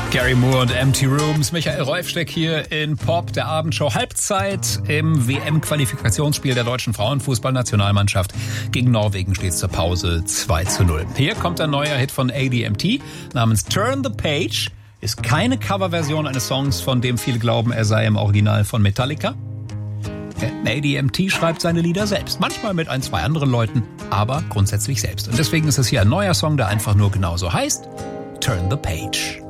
Gary Moore und Empty Rooms. Michael Reufsteck hier in Pop, der Abendshow. Halbzeit im WM-Qualifikationsspiel der deutschen Frauenfußballnationalmannschaft. Gegen Norwegen steht es zur Pause 2:0. Hier kommt ein neuer Hit von ADMT namens Turn the Page. Ist keine Coverversion eines Songs, von dem viele glauben, er sei im Original von Metallica. ADMT schreibt seine Lieder selbst. Manchmal mit ein, zwei anderen Leuten, aber grundsätzlich selbst. Und deswegen ist es hier ein neuer Song, der einfach nur genauso heißt. Turn the Page.